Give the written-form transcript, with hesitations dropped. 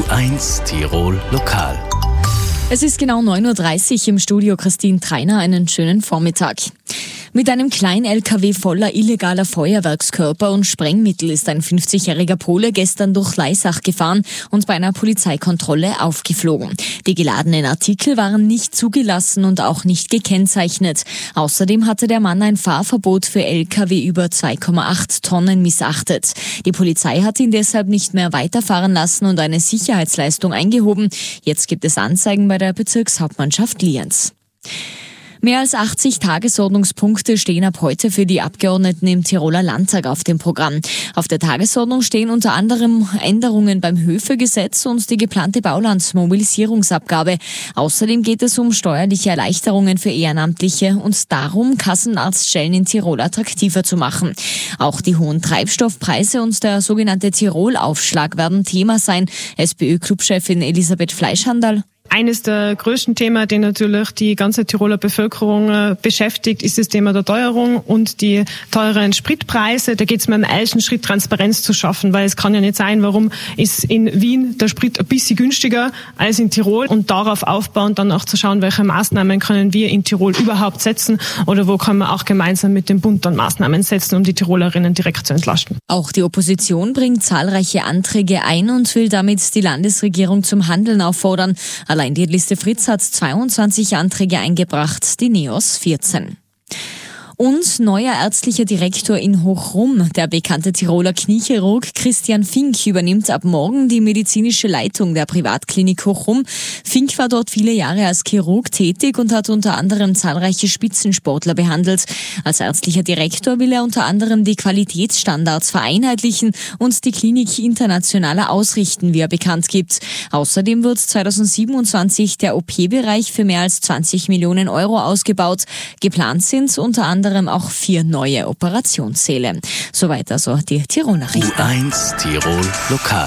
U1 Tirol Lokal. Es ist genau 9.30 Uhr im Studio. Christine Treiner, einen schönen Vormittag. Mit einem kleinen LKW voller illegaler Feuerwerkskörper und Sprengmittel ist ein 50-jähriger Pole gestern durch Laisach gefahren und bei einer Polizeikontrolle aufgeflogen. Die geladenen Artikel waren nicht zugelassen und auch nicht gekennzeichnet. Außerdem hatte der Mann ein Fahrverbot für LKW über 2,8 Tonnen missachtet. Die Polizei hat ihn deshalb nicht mehr weiterfahren lassen und eine Sicherheitsleistung eingehoben. Jetzt gibt es Anzeigen bei der Bezirkshauptmannschaft Lienz. Mehr als 80 Tagesordnungspunkte stehen ab heute für die Abgeordneten im Tiroler Landtag auf dem Programm. Auf der Tagesordnung stehen unter anderem Änderungen beim Höfegesetz und die geplante Baulandsmobilisierungsabgabe. Außerdem geht es um steuerliche Erleichterungen für Ehrenamtliche und darum, Kassenarztstellen in Tirol attraktiver zu machen. Auch die hohen Treibstoffpreise und der sogenannte Tirol-Aufschlag werden Thema sein. SPÖ-Clubchefin Elisabeth Fleischhandal. Eines der größten Themen, die natürlich die ganze Tiroler Bevölkerung beschäftigt, ist das Thema der Teuerung und die teuren Spritpreise. Da geht es mir im ersten Schritt, Transparenz zu schaffen, weil es kann ja nicht sein, warum ist in Wien der Sprit ein bisschen günstiger als in Tirol, und darauf aufbauen, dann auch zu schauen, welche Maßnahmen können wir in Tirol überhaupt setzen oder wo können wir auch gemeinsam mit dem Bund dann Maßnahmen setzen, um die Tirolerinnen direkt zu entlasten. Auch die Opposition bringt zahlreiche Anträge ein und will damit die Landesregierung zum Handeln auffordern. Allein die Liste Fritz hat 22 Anträge eingebracht, die NEOS 14. Und neuer ärztlicher Direktor in Hochrum. Der bekannte Tiroler Kniechirurg Christian Fink übernimmt ab morgen die medizinische Leitung der Privatklinik Hochrum. Fink war dort viele Jahre als Chirurg tätig und hat unter anderem zahlreiche Spitzensportler behandelt. Als ärztlicher Direktor will er unter anderem die Qualitätsstandards vereinheitlichen und die Klinik internationaler ausrichten, wie er bekannt gibt. Außerdem wird 2027 der OP-Bereich für mehr als 20 Millionen Euro ausgebaut. Geplant sind unter anderem auch 4 neue Operationssäle. Soweit also die Tirol-Nachrichten. U1 Tirol Lokal.